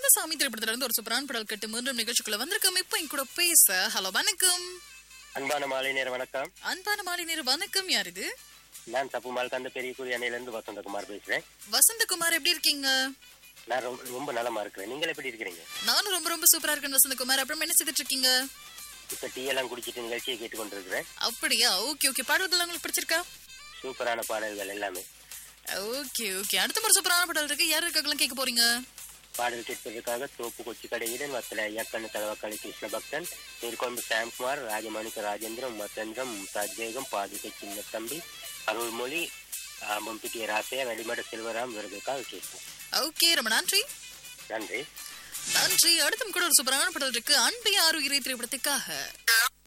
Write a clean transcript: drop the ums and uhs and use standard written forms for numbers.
கந்தசாமி திரைப்படத்துல இருந்து ஒரு சூப்பரான பாடல் கேட்டு மீண்டும் நிகழ்ச்சிக்குள்ள வந்திருக்கோம். இப்ப என் கூட பேச ஹலோ வணக்கம். அன்பான மாலை நேர வணக்கம். அன்பான மாலை நேர வணக்கம். யார் இது? நான் தப்புமால் கந்த பெரிய குறியானையில இருந்து வசந்தகுமார் பேசுறேன். வசந்தகுமார் எப்படி இருக்கீங்க? நான் ரொம்ப நலமா இருக்கிறேன். நீங்கள் எப்படி இருக்கிறீங்க? நானும் ரொம்ப ரொம்ப சூப்பரா இருக்கேன் வசந்தகுமார். அப்புறம் என்ன செய்துட்டு இருக்கீங்க? இப்ப டீ எல்லாம் குடிச்சிட்டு நிகழ்ச்சியை கேட்டுக்கொண்டிருக்கிறேன். அப்படியா? Okay okay. பாடல்கள் உங்களுக்கு பிடிச்சிருக்கா? சூப்பரான பாடல்கள் எல்லாமே. Okay okay. அடுத்த ஒரு சூப்பரான பாடல் இருக்கு. யார் இருக்காங்கலாம் கேட்க போறீங்க? பாடல் கேட்பதற்காக தோப்பு கொச்சி கடையுடன் வத்தல ஐயக்கண்ணு தலவக்காளி கிருஷ்ண பக்தன், நீர்கொண்டு சாம்குமார், ராஜமாணிக்க ராஜேந்திரம், உமச்சந்திரம், மும்தாஜ் பேகம், பாதிக்க சின்ன தம்பி, அருள்மொழி, மும்பிட்டிய ராசையா, வெளிமட செல்வராம் விருதுக்காக கேட்போம். ஓகே, ரொம்ப நன்றி. நன்றி நன்றி. அடுத்தும் கூட ஒரு சூப்பரான பாடல் இருக்கு. அன்பே ஆறு இறை திரைப்படத்துக்காக.